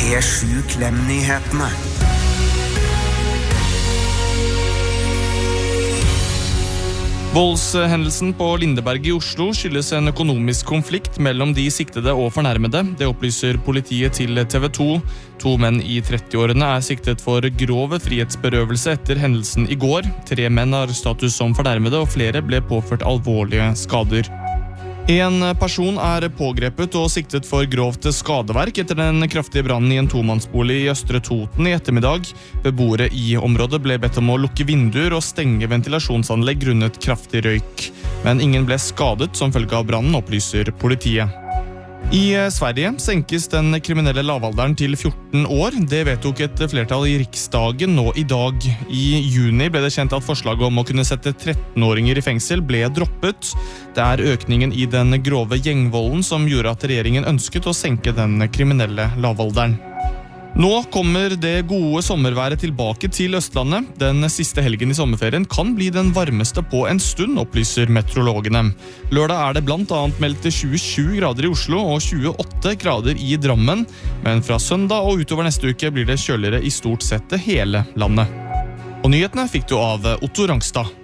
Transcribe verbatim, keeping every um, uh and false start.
P sju Klem-nyhetene. Voldshendelsen på Lindeberg i Oslo skyldes en økonomisk konflikt mellom de siktede og fornærmede. Det opplyser politiet til T V to. To menn i trettiårene er siktet for grov frihetsberøvelse etter hendelsen i går. Tre menn har status som fornærmede, og flere ble påført alvorlige skader. En person er pågrepet og siktet for grovt skadeverk etter den kraftige brannen i en tomannsbolig i Østre Toten i ettermiddag. Beboere i området ble bedt om å lukke vinduer og stenge ventilasjonsanlegg grunnet kraftig røyk. Men ingen ble skadet som følge av brannen, opplyser politiet. I Sverige senkes den kriminelle lavalderen til fjorten år. Det vedtok et flertall i Riksdagen nå i dag. I juni ble det kjent at forslaget om å kunne sette trettenåringer i fengsel ble droppet. Det er økningen i den grove gjengvolden som gjorde at regjeringen ønsket å senke den kriminelle lavalderen. Nå kommer det gode sommerværet tilbake til Østlandet. Den siste helgen i sommerferien kan bli den varmeste på en stund, opplyser meteorologene. Lørdag er det blant annet meldt tjuesju grader i Oslo og tjueåtte grader i Drammen, men fra søndag og utover neste uke blir det kjøligere i stort sett hele landet. Og nyhetene fikk du av Otto Rangstad.